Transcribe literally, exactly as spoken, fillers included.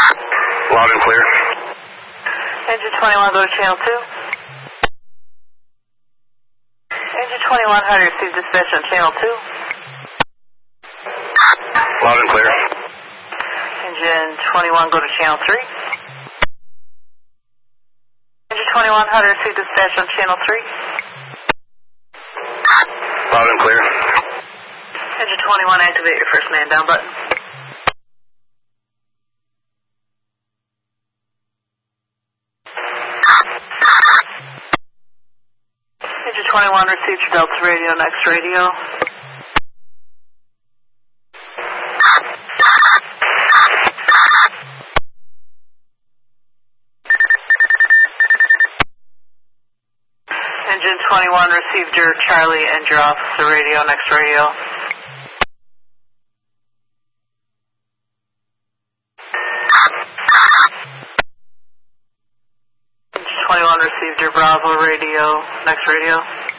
Loud and clear. Engine twenty-one, go to channel two. Engine twenty-one, how do you receive dispatch on channel two? Loud and clear. Engine twenty-one, go to channel three. Engine twenty-one, how do you receive dispatch on channel three? Loud and clear. Engine twenty-one, activate your first man down button. Engine twenty-one, received your Delta radio, next radio. Engine twenty-one, received your Charlie and your officer radio, next radio. Engine twenty-one, received your Bravo radio, next radio.